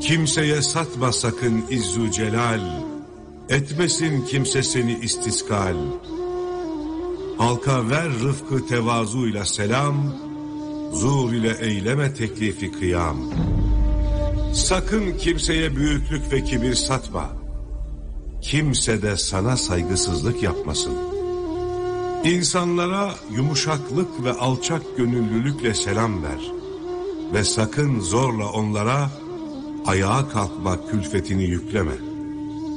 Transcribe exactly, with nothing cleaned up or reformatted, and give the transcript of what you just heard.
Kimseye satma sakın izzu celal, etmesin kimse seni istiskal. Halka ver rıfkı tevazuyla selam, zur ile eyleme teklifi kıyam. Sakın kimseye büyüklük ve kibir satma. Kimse de sana saygısızlık yapmasın. İnsanlara yumuşaklık ve alçak gönüllülükle selam ver. Ve sakın zorla onlara ayağa kalkma külfetini yükleme.